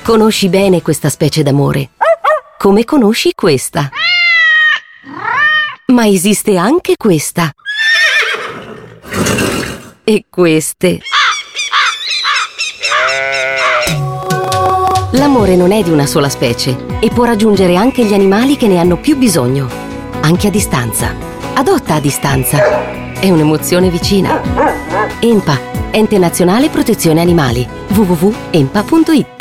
Conosci bene questa specie d'amore, come conosci questa. Ma esiste anche questa. E queste. L'amore non è di una sola specie e può raggiungere anche gli animali che ne hanno più bisogno, anche a distanza. Adotta a distanza. È un'emozione vicina. ENPA, Ente Nazionale Protezione Animali. www.enpa.it